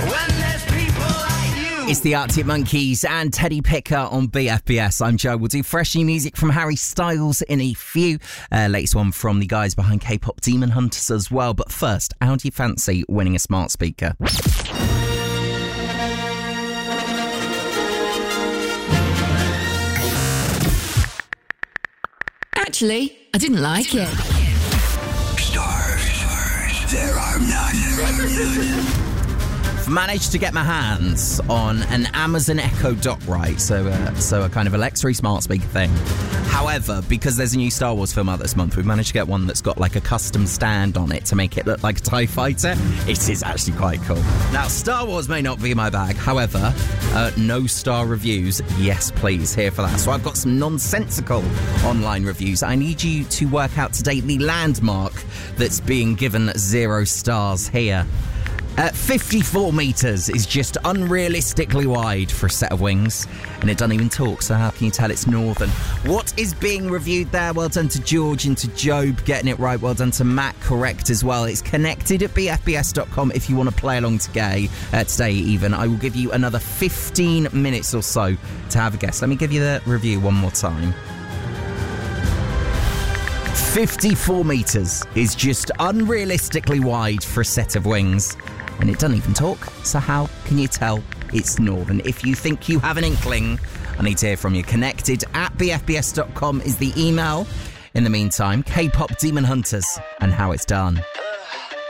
when there's people like you. It's the Arctic Monkeys and Teddy Picker on BFBS. I'm Joe. We'll do fresh new music from Harry Styles in a few. Latest one from the guys behind K-pop Demon Hunters as well. But first, how do you fancy winning a smart speaker? Actually, I didn't like it. Stars, there are none. I've managed to get my hands on an Amazon Echo Dot, right? So a kind of Alexa smart speaker thing. However, because there's a new Star Wars film out this month, we've managed to get one that's got like a custom stand on it to make it look like a TIE fighter. It is actually quite cool. Now, Star Wars may not be my bag. However, no star reviews, yes please, here for that. So I've got some nonsensical online reviews. I need you to work out today the landmark that's being given 0 stars here. 54 metres is just unrealistically wide for a set of wings, and it doesn't even talk, so how can you tell it's northern? What is being reviewed there? Well done to George and to Job getting it right. Well done to Matt, correct as well. It's connected at bfbs.com if you want to play along today even. I will give you another 15 minutes or so to have a guess. Let me give you the review one more time. 54 metres is just unrealistically wide for a set of wings, and it doesn't even talk, so how can you tell it's northern? If you think you have an inkling, I need to hear from you. Connected at bfbs.com is the email. In the meantime, K-pop Demon Hunters and How It's Done.